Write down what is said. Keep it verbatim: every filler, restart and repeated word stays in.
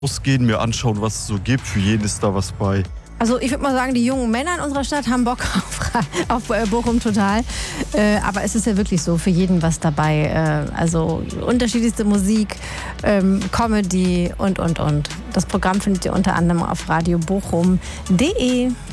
Rausgehen, mir anschauen, was es so gibt. Für jeden ist da was bei. Also ich würde mal sagen, die jungen Männer in unserer Stadt haben Bock auf, auf äh, Bochum total. Äh, aber es ist ja wirklich so, für jeden was dabei. Äh, also unterschiedlichste Musik, ähm, Comedy und, und, und. Das Programm findet ihr unter anderem auf radio bochum punkt de.